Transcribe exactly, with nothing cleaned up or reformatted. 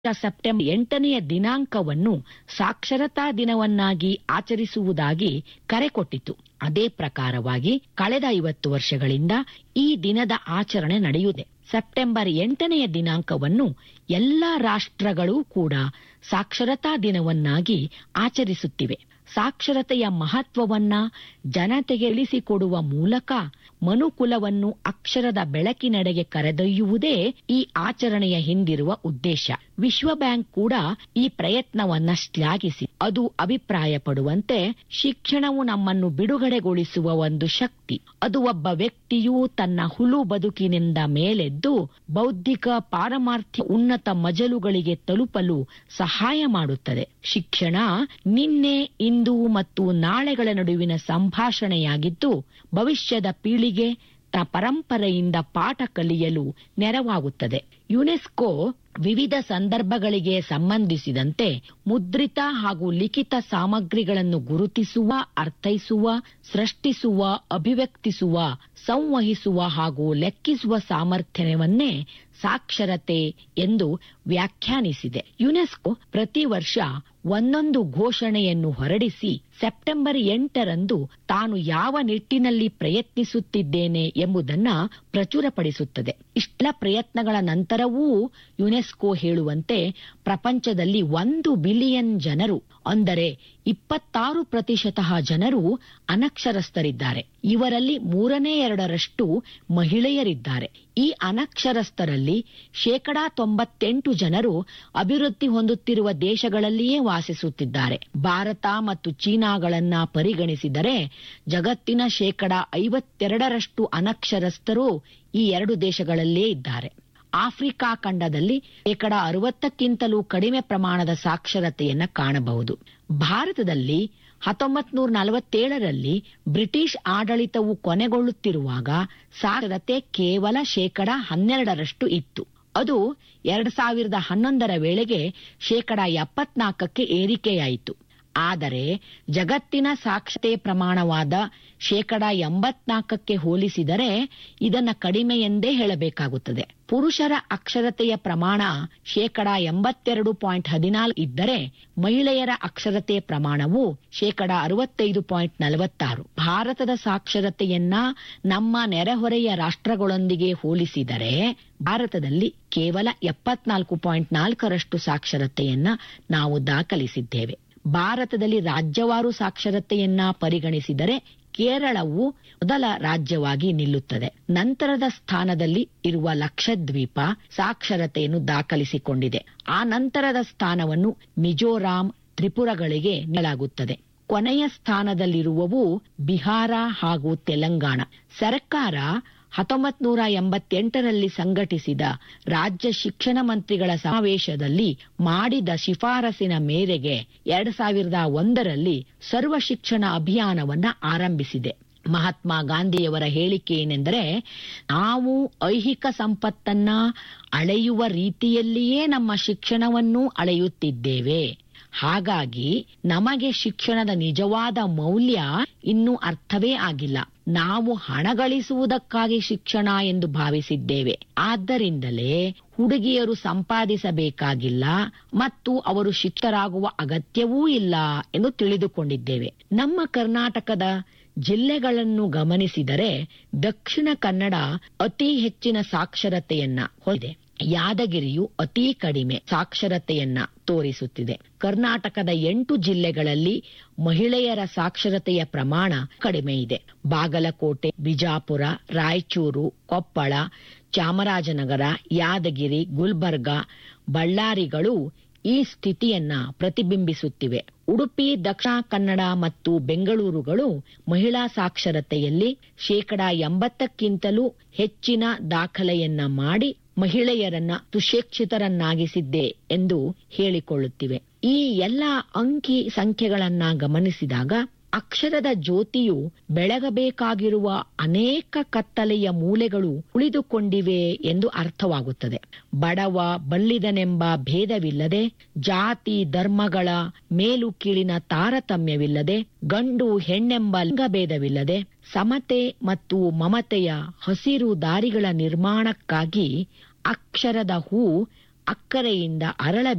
September ಎಂಟನೆಯ ದಿನಾಂಕವನ್ನು ಸಾಕ್ಷರತಾ ದಿನವನ್ನಾಗಿ ಆಚರಿಸುವುದಾಗಿ ಕರೆ ಕೊಟ್ಟಿತು. ಅದೇ ಪ್ರಕಾರವಾಗಿ ಕಳೆದ ಐವತ್ತು ವರ್ಷಗಳಿಂದ ಈ ದಿನದ ಆಚರಣೆ ನಡೆಯುತ್ತಿದೆ. ಸೆಪ್ಟೆಂಬರ್ ಎಂಟನೆಯ ದಿನಾಂಕವನ್ನು ಎಲ್ಲಾ ರಾಷ್ಟ್ರಗಳೂ ಕೂಡ ಸಾಕ್ಷರತಾ ದಿನವನ್ನಾಗಿ ಆಚರಿಸುತ್ತಿವೆ. ಸಾಕ್ಷರತೆಯ ಮಹತ್ವವನ್ನ ಜನತೆಗೆ ತಿಳಿಸಿಕೊಡುವ ಮೂಲಕ ಮನುಕುಲವನ್ನು ಅಕ್ಷರದ ಬೆಳಕಿನೆಡೆಗೆ ಕರೆದೊಯ್ಯುವುದೇ ಈ ಆಚರಣೆಯ ಹಿಂದಿರುವ ಉದ್ದೇಶ. ವಿಶ್ವ ಬ್ಯಾಂಕ್ ಕೂಡ ಈ ಪ್ರಯತ್ನವನ್ನ ಶ್ಲಾಘಿಸಿ ಅದು ಅಭಿಪ್ರಾಯಪಡುವಂತೆ ಶಿಕ್ಷಣವು ನಮ್ಮನ್ನು ಬಿಡುಗಡೆಗೊಳಿಸುವ ಒಂದು ಶಕ್ತಿ. ಅದು ಒಬ್ಬ ವ್ಯಕ್ತಿಯು ತನ್ನ ಹುಲು ಬದುಕಿನಿಂದ ಮೇಲೆದ್ದು ಬೌದ್ಧಿಕ ಪಾರಮಾರ್ಥ್ಯ ಉನ್ನತ ಮಜಲುಗಳಿಗೆ ತಲುಪಲು ಸಹಾಯ ಮಾಡುತ್ತದೆ. ಶಿಕ್ಷಣ ನಿನ್ನೆ, ಇಂದು ಮತ್ತು ನಾಳೆಗಳ ನಡುವಿನ ಸಂಭಾಷಣೆಯಾಗಿದ್ದು ಭವಿಷ್ಯದ ಪೀಳಿಗೆ ತ ಪರಂಪರೆಯಿಂದ ಪಾಠ ಕಲಿಯಲು ನೆರವಾಗುತ್ತದೆ. ಯುನೆಸ್ಕೋ ವಿವಿಧ ಸಂದರ್ಭಗಳಿಗೆ ಸಂಬಂಧಿಸಿದಂತೆ ಮುದ್ರಿತ ಹಾಗೂ ಲಿಖಿತ ಸಾಮಗ್ರಿಗಳನ್ನು ಗುರುತಿಸುವ, ಅರ್ಥೈಸುವ, ಸೃಷ್ಟಿಸುವ, ಅಭಿವ್ಯಕ್ತಿಸುವ, ಸಂವಹಿಸುವ ಹಾಗೂ ಲೆಕ್ಕಿಸುವ ಸಾಮರ್ಥ್ಯವನ್ನೇ ಸಾಕ್ಷರತೆ ಎಂದು ವ್ಯಾಖ್ಯಾನಿಸಿದೆ. ಯುನೆಸ್ಕೋ ಪ್ರತಿ ವರ್ಷ ಒಂದೊಂದು ಘೋಷಣೆಯನ್ನು ಹೊರಡಿಸಿ ಸೆಪ್ಟೆಂಬರ್ ಎಂಟರಂದು ತಾನು ಯಾವ ನಿಟ್ಟಿನಲ್ಲಿ ಪ್ರಯತ್ನಿಸುತ್ತಿದ್ದೇನೆ ಎಂಬುದನ್ನ ಪ್ರಚುರಪಡಿಸುತ್ತದೆ. ಇಷ್ಟೆಲ್ಲ ಪ್ರಯತ್ನಗಳ ನಂತರವೂ ಯುನೆಸ್ಕೋ ಹೇಳುವಂತೆ ಪ್ರಪಂಚದಲ್ಲಿ ಒಂದು ಬಿಲಿಯನ್ ಜನರು ಅಂದರೆ ಇಪ್ಪತ್ತಾರು ಪ್ರತಿಶತ ಜನರು ಅನಕ್ಷರಸ್ಥರಿದ್ದಾರೆ. ಇವರಲ್ಲಿ ಮೂರನೇ ಎರಡರಷ್ಟು ಮಹಿಳೆಯರಿದ್ದಾರೆ. ಈ ಅನಕ್ಷರಸ್ಥರಲ್ಲಿ ಶೇಕಡಾ ತೊಂಬತ್ತೆಂಟು ಜನರು ಅಭಿವೃದ್ಧಿ ಹೊಂದುತ್ತಿರುವ ದೇಶಗಳಲ್ಲಿಯೇ ವಾಸಿಸುತ್ತಿದ್ದಾರೆ. ಭಾರತ ಮತ್ತು ಚೀನಾಗಳನ್ನ ಪರಿಗಣಿಸಿದರೆ ಜಗತ್ತಿನ ಶೇಕಡಾ ಐವತ್ತೆರಡರಷ್ಟು ಅನಕ್ಷರಸ್ಥರು ಈ ಎರಡು ದೇಶಗಳಲ್ಲೇ ಇದ್ದಾರೆ. ಆಫ್ರಿಕಾ ಖಂಡದಲ್ಲಿ ಶೇಕಡಾ ಅರವತ್ತಕ್ಕಿಂತಲೂ ಕಡಿಮೆ ಪ್ರಮಾಣದ ಸಾಕ್ಷರತೆಯನ್ನ ಕಾಣಬಹುದು. ಭಾರತದಲ್ಲಿ ಹತ್ತೊಂಬತ್ ನೂರ ನಲವತ್ತೇಳರಲ್ಲಿ ಬ್ರಿಟಿಷ್ ಆಡಳಿತವು ಕೊನೆಗೊಳ್ಳುತ್ತಿರುವಾಗ ಸಾಕ್ಷರತೆ ಕೇವಲ ಶೇಕಡಾ ಹನ್ನೆರಡರಷ್ಟು ಇತ್ತು. ಅದು ಎರಡ್ ಸಾವಿರದ ಹನ್ನೊಂದರ ವೇಳೆಗೆ ಶೇಕಡಾ ಎಪ್ಪತ್ನಾಲ್ಕಕ್ಕೆ ಏರಿಕೆಯಾಯಿತು. ಆದರೆ ಜಗತ್ತಿನ ಸಾಕ್ಷರತೆ ಪ್ರಮಾಣವಾದ ಶೇಕಡಾ ಎಂಬತ್ನಾಲ್ಕಕ್ಕೆ ಹೋಲಿಸಿದರೆ ಇದನ್ನ ಕಡಿಮೆ ಎಂದೇ ಹೇಳಬೇಕಾಗುತ್ತದೆ. ಪುರುಷರ ಅಕ್ಷರತೆಯ ಪ್ರಮಾಣ ಶೇಕಡಾ ಎಂಬತ್ತೆರಡು ಪಾಯಿಂಟ್ ಹದಿನಾಲ್ಕು ಇದ್ದರೆ ಮಹಿಳೆಯರ ಅಕ್ಷರತೆ ಪ್ರಮಾಣವು ಶೇಕಡಾ ಅರವತ್ತೈದು ಪಾಯಿಂಟ್ ನಲವತ್ತಾರು. ಭಾರತದ ಸಾಕ್ಷರತೆಯನ್ನ ನಮ್ಮ ನೆರೆಹೊರೆಯ ರಾಷ್ಟ್ರಗಳೊಂದಿಗೆ ಹೋಲಿಸಿದರೆ ಭಾರತದಲ್ಲಿ ಕೇವಲ ಎಪ್ಪತ್ನಾಲ್ಕು ಪಾಯಿಂಟ್ ನಾಲ್ಕರಷ್ಟು ಸಾಕ್ಷರತೆಯನ್ನ ನಾವು ದಾಖಲಿಸಿದ್ದೇವೆ. ಭಾರತದಲ್ಲಿ ರಾಜ್ಯವಾರು ಸಾಕ್ಷರತೆಯನ್ನ ಪರಿಗಣಿಸಿದರೆ ಕೇರಳವು ಮೊದಲ ರಾಜ್ಯವಾಗಿ ನಿಲ್ಲುತ್ತದೆ. ನಂತರದ ಸ್ಥಾನದಲ್ಲಿ ಇರುವ ಲಕ್ಷದ್ವೀಪ ಸಾಕ್ಷರತೆಯನ್ನು ದಾಖಲಿಸಿಕೊಂಡಿದೆ. ಆ ನಂತರದ ಸ್ಥಾನವನ್ನು ಮಿಜೋರಾಂ, ತ್ರಿಪುರಗಳಿಗೆ ನೀಡಲಾಗುತ್ತದೆ. ಕೊನೆಯ ಸ್ಥಾನದಲ್ಲಿರುವವು ಬಿಹಾರ ಹಾಗೂ ತೆಲಂಗಾಣ. ಸರ್ಕಾರ ಹತ್ತೊಂಬತ್ ನೂರ ಎಂಬತ್ತೆಂಟರಲ್ಲಿ ಸಂಘಟಿಸಿದ ರಾಜ್ಯ ಶಿಕ್ಷಣ ಮಂತ್ರಿಗಳ ಸಮಾವೇಶದಲ್ಲಿ ಮಾಡಿದ ಶಿಫಾರಸಿನ ಮೇರೆಗೆ ಎರಡ್ ಸಾವಿರದ ಒಂದರಲ್ಲಿ ಸರ್ವ ಶಿಕ್ಷಣ ಅಭಿಯಾನವನ್ನ ಆರಂಭಿಸಿದೆ. ಮಹಾತ್ಮ ಗಾಂಧಿಯವರ ಹೇಳಿಕೆ ಏನೆಂದರೆ, ನಾವು ಐಹಿಕ ಸಂಪತ್ತನ್ನ ಅಳೆಯುವ ರೀತಿಯಲ್ಲಿಯೇ ನಮ್ಮ ಶಿಕ್ಷಣವನ್ನು ಅಳೆಯುತ್ತಿದ್ದೇವೆ. ಹಾಗಾಗಿ ನಮಗೆ ಶಿಕ್ಷಣದ ನಿಜವಾದ ಮೌಲ್ಯ ಇನ್ನೂ ಅರ್ಥವೇ ಆಗಿಲ್ಲ. ನಾವು ಹಣ ಗಳಿಸುವುದಕ್ಕಾಗಿ ಶಿಕ್ಷಣ ಎಂದು ಭಾವಿಸಿದ್ದೇವೆ. ಆದ್ದರಿಂದಲೇ ಹುಡುಗಿಯರು ಸಂಪಾದಿಸಬೇಕಾಗಿಲ್ಲ ಮತ್ತು ಅವರು ಶಿಕ್ಷಕರಾಗುವ ಅಗತ್ಯವೂ ಇಲ್ಲ ಎಂದು ತಿಳಿದುಕೊಂಡಿದ್ದೇವೆ. ನಮ್ಮ ಕರ್ನಾಟಕದ ಜಿಲ್ಲೆಗಳನ್ನು ಗಮನಿಸಿದರೆ ದಕ್ಷಿಣ ಕನ್ನಡ ಅತಿ ಹೆಚ್ಚಿನ ಸಾಕ್ಷರತೆಯನ್ನ ಹೊಂದಿದೆ. ಯಾದಗಿರಿಯು ಅತಿ ಕಡಿಮೆ ಸಾಕ್ಷರತೆಯನ್ನ ತೋರಿಸುತ್ತಿದೆ. ಕರ್ನಾಟಕದ ಎಂಟು ಜಿಲ್ಲೆಗಳಲ್ಲಿ ಮಹಿಳೆಯರ ಸಾಕ್ಷರತೆಯ ಪ್ರಮಾಣ ಕಡಿಮೆ ಇದೆ. ಬಾಗಲಕೋಟೆ, ಬಿಜಾಪುರ, ರಾಯಚೂರು, ಕೊಪ್ಪಳ, ಚಾಮರಾಜನಗರ, ಯಾದಗಿರಿ, ಗುಲ್ಬರ್ಗಾ, ಬಳ್ಳಾರಿಗಳು ಈ ಸ್ಥಿತಿಯನ್ನ ಪ್ರತಿಬಿಂಬಿಸುತ್ತಿವೆ. ಉಡುಪಿ, ದಕ್ಷಿಣ ಕನ್ನಡ ಮತ್ತು ಬೆಂಗಳೂರುಗಳು ಮಹಿಳಾ ಸಾಕ್ಷರತೆಯಲ್ಲಿ ಶೇಕಡಾ ಎಂಬತ್ತಕ್ಕಿಂತಲೂ ಹೆಚ್ಚಿನ ದಾಖಲೆಯನ್ನ ಮಾಡಿ ಮಹಿಳೆಯರನ್ನ ಸುಶಿಕ್ಷಿತರನ್ನಾಗಿಸಿದ್ದೆ ಎಂದು ಹೇಳಿಕೊಳ್ಳುತ್ತಿವೆ. ಈ ಎಲ್ಲ ಅಂಕಿ ಸಂಖ್ಯೆಗಳನ್ನ ಗಮನಿಸಿದಾಗ ಅಕ್ಷರದ ಜ್ಯೋತಿಯು ಬೆಳಗಬೇಕಾಗಿರುವ ಅನೇಕ ಕತ್ತಲೆಯ ಮೂಲೆಗಳು ಉಳಿದುಕೊಂಡಿವೆ ಎಂದು ಅರ್ಥವಾಗುತ್ತದೆ. ಬಡವ ಬಲ್ಲಿದನೆಂಬ ಭೇದವಿಲ್ಲದೆ, ಜಾತಿ ಧರ್ಮಗಳ ಮೇಲು ಕೀಳಿನ ತಾರತಮ್ಯವಿಲ್ಲದೆ, ಗಂಡು ಹೆಣ್ಣೆಂಬ ಲಿಂಗಭೇದವಿಲ್ಲದೆ, ಸಮತೆ ಮತ್ತು ಮಮತೆಯ ಹಸಿರು ದಾರಿಗಳ ನಿರ್ಮಾಣಕ್ಕಾಗಿ ಅಕ್ಷರದ ಹೂ ಅಕ್ಕರೆಯಿಂದ ಅರಳ